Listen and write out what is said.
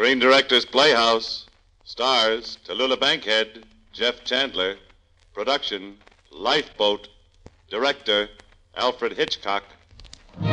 Screen Directors Playhouse. Stars, Tallulah Bankhead, Jeff Chandler. Production, Lifeboat. Director, Alfred Hitchcock.